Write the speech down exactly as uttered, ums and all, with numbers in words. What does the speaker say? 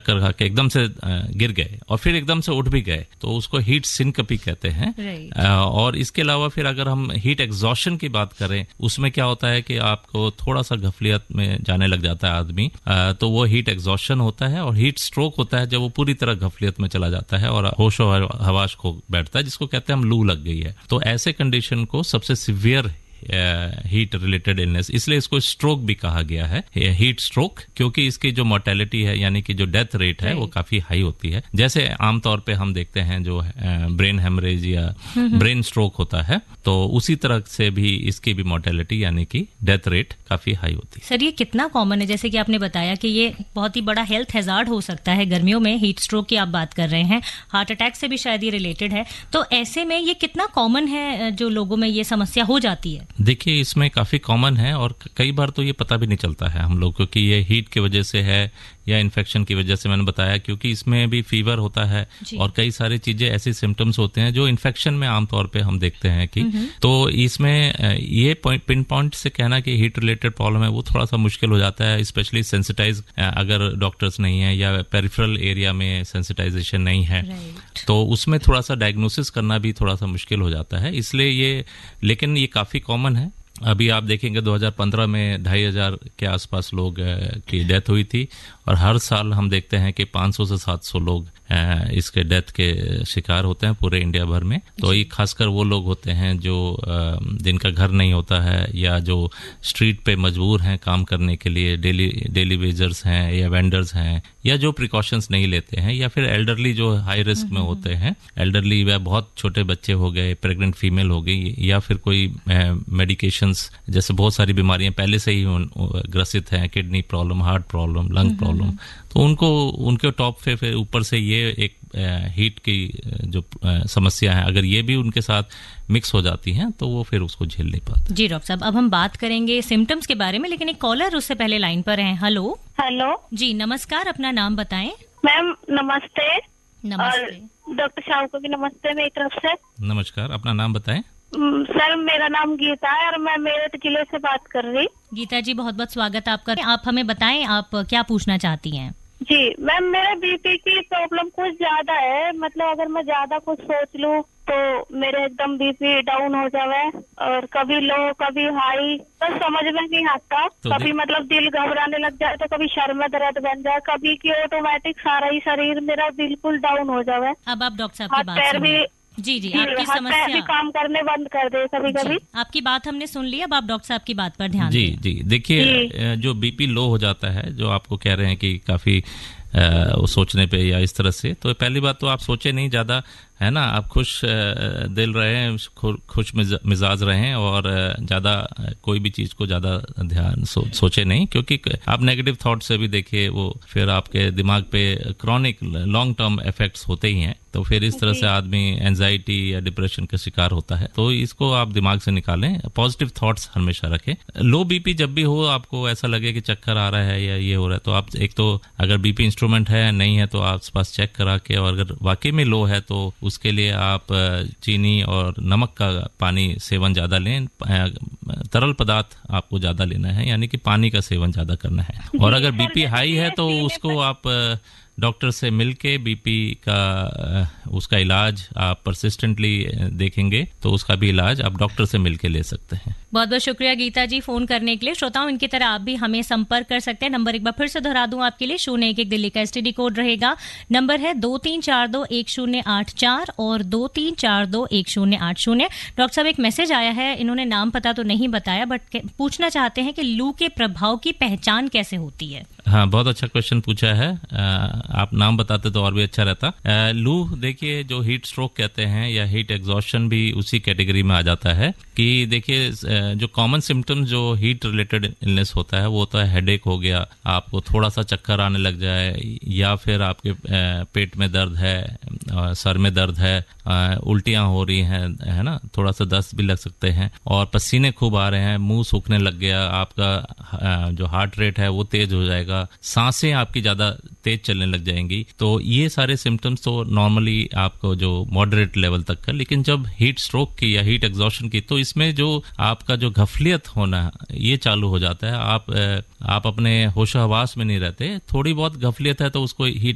चक्कर खा के एकदम से गिर गए और फिर एकदम से उठ भी गए, तो उसको हीट सिनकपी कहते हैं। और इसके अलावा फिर अगर हम हीट एग्जॉशन की बात करें, उसमें क्या होता है कि आपको थोड़ा सा गफलियत में जाने लग जाता है आदमी, तो वो हीट एग्जॉशन होता है। और हीट स्ट्रोक होता है जब वो पूरी तरह गफलियत में चला जाता है और होश और हवास खो बैठता है, जिसको कहते हैं हम लू लग गई है। तो ऐसे कंडीशन को सबसे सिवियर हीट रिलेटेड इलनेस, इसलिए इसको स्ट्रोक भी कहा गया है, हीट स्ट्रोक, क्योंकि इसकी जो मोर्टेलिटी है यानी कि जो डेथ रेट है वो काफी हाई होती है। जैसे आमतौर पे हम देखते हैं जो ब्रेन हेमरेज या ब्रेन स्ट्रोक होता है, तो उसी तरह से भी इसकी भी मोर्टेलिटी यानी कि डेथ रेट काफी हाई होती है। सर, ये कितना कॉमन है? जैसे कि आपने बताया कि ये बहुत ही बड़ा हेल्थ हैजार्ड हो सकता है गर्मियों में, हीट स्ट्रोक की आप बात कर रहे हैं, हार्ट अटैक से भी शायद ये रिलेटेड है, तो ऐसे में ये कितना कॉमन है जो लोगों में ये समस्या हो जाती है? देखिए, इसमें काफी कॉमन है और कई बार तो ये पता भी नहीं चलता है हम लोग को कि ये हीट की वजह से है या इन्फेक्शन की वजह से। मैंने बताया क्योंकि इसमें भी फीवर होता है और कई सारी चीजें ऐसी सिम्टम्स होते हैं जो इन्फेक्शन में आमतौर पे हम देखते हैं कि, तो इसमें ये पिन पॉइंट से कहना कि हीट रिलेटेड प्रॉब्लम है वो थोड़ा सा मुश्किल हो जाता है, स्पेशली सेंसिटाइज अगर डॉक्टर्स नहीं है या पेरिफेरल एरिया में सेंसिटाइजेशन नहीं है, तो उसमें थोड़ा सा डायग्नोसिस करना भी थोड़ा सा मुश्किल हो जाता है। इसलिए ये, लेकिन ये काफी कॉमन है। अभी आप देखेंगे दो हज़ार पंद्रह में ढाई हजार के आसपास लोग की डेथ हुई थी और हर साल हम देखते हैं कि पाँच सौ से सात सौ लोग इसके डेथ के शिकार होते हैं पूरे इंडिया भर में। तो ये खासकर वो लोग होते हैं जो जिनका घर नहीं होता है या जो स्ट्रीट पे मजबूर हैं काम करने के लिए, डेली डेली वेजर्स हैं या वेंडर्स हैं, या जो प्रिकॉशंस नहीं लेते हैं, या फिर एल्डरली जो हाई रिस्क में होते हैं, एल्डरली व बहुत छोटे बच्चे हो गए, प्रेग्नेंट फीमेल हो गई, या फिर कोई मेडिकेशंस जैसे बहुत सारी बीमारियां पहले से ही ग्रसित हैं, kidney problem, heart problem, lung problem, तो उनको उनके टॉप पे फिर ऊपर से ये एक हीट की जो समस्या है, अगर ये भी उनके साथ मिक्स हो जाती हैं तो वो फिर उसको झेल नहीं पाते। जी डॉक्टर साहब, अब हम बात करेंगे सिम्टम्स के बारे में, लेकिन एक कॉलर उससे पहले लाइन पर हैं। हेलो हेलो जी, नमस्कार, अपना नाम बताएं। मैम नमस्ते। नमस्ते। डॉक्टर साहब को भी नमस्ते मेरी तरफ से। नमस्कार, अपना नाम बताएं। सर, मेरा नाम गीता है और मैं मेरठ जिले से बात कर रही। गीता जी, बहुत बहुत स्वागत आपका। आप हमें बताएं आप क्या पूछना चाहती हैं? जी मैम, मेरा बीपी की प्रॉब्लम कुछ ज्यादा है, मतलब अगर मैं ज्यादा कुछ सोच लूं तो मेरे एकदम बीपी डाउन हो जावे और कभी लो कभी हाई, बस समझ में नहीं आता। तो कभी मतलब दिल घबराने लग जाए तो कभी सर में दर्द बन जाए, कभी की ऑटोमेटिक सारा ही शरीर मेरा बिल्कुल डाउन हो जावे। अब आप डॉक्टर साहब की बात सुनिए। जी जी, आपकी समस्या भी काम करने बंद कर दे कभी कभी। आपकी बात हमने सुन ली, अब आप डॉक्टर साहब की बात पर ध्यान जी जी देखिए, जो बीपी लो हो जाता है, जो आपको कह रहे हैं कि काफी आ, सोचने पे या इस तरह से, तो पहली बात तो आप सोचे नहीं ज्यादा, है ना, आप खुश दिल रहें, खुश मिजाज रहें और ज्यादा कोई भी चीज को ज्यादा ध्यान सो, सोचे नहीं, क्योंकि आप नेगेटिव थॉट से भी देखिए वो फिर आपके दिमाग पे क्रॉनिक लॉन्ग टर्म इफेक्ट्स होते ही हैं, तो फिर इस तरह से आदमी एंजाइटी या डिप्रेशन का शिकार होता है। तो इसको आप दिमाग से निकालें, पॉजिटिव थॉट्स हमेशा रखें। लो बीपी जब भी हो, आपको ऐसा लगे कि चक्कर आ रहा है या ये हो रहा है, तो आप एक तो अगर बीपी इंस्ट्रूमेंट है नहीं है तो आप पास चेक करा के, और अगर वाकई में लो है तो उसके लिए आप चीनी और नमक का पानी सेवन ज्यादा लें, तरल पदार्थ आपको ज्यादा लेना है, यानी कि पानी का सेवन ज्यादा करना है। और अगर बीपी हाई है तो उसको आप डॉक्टर से मिलके बीपी का उसका इलाज आप परसिस्टेंटली देखेंगे तो उसका भी इलाज आप डॉक्टर से मिलके ले सकते हैं। बहुत बहुत शुक्रिया गीता जी फोन करने के लिए। श्रोताओं, इनकी तरह आप भी हमें संपर्क कर सकते हैं। नंबर एक बार फिर से दोहरा दूं आपके लिए, शून्य एक एक दिल्ली का एसटीडी कोड रहेगा। नंबर है दो तीन चार दो एक शून्य आठ चार और दो तीन चार दो एक शून्य आठ शून्य। डॉक्टर साहब, एक मैसेज आया है, इन्होंने नाम पता तो नहीं बताया, बट पूछना चाहते हैं कि लू के प्रभाव की पहचान कैसे होती है? हाँ, बहुत अच्छा क्वेश्चन पूछा है। आ, आप नाम बताते तो और भी अच्छा रहता। आ, लू देखिए, जो हीट स्ट्रोक कहते हैं या हीट एग्जॉशन भी उसी कैटेगरी में आ जाता है। कि देखिए, जो कॉमन सिम्टम्स जो हीट रिलेटेड इलनेस होता है वो होता है हेडेक हो गया, आपको थोड़ा सा चक्कर आने लग जाए, या फिर आपके पेट में दर्द है, सर में दर्द है, उल्टियां हो रही हैं, है ना, थोड़ा सा दस्त भी लग सकते हैं, और पसीने खूब आ रहे हैं, मुंह सूखने लग गया, आपका जो हार्ट रेट है वो तेज हो जाएगा, सांसें आपकी ज्यादा तेज चलने लग जाएंगी। तो ये सारे सिम्टम्स तो नॉर्मली आपको जो मॉडरेट लेवल तक का, लेकिन जब हीट स्ट्रोक की या हीट एग्जॉशन की, तो इसमें जो आपका जो गफलियत होना ये चालू हो जाता है। आप आप अपने होशो हवास में नहीं रहते, थोड़ी बहुत गफलियत है तो उसको हीट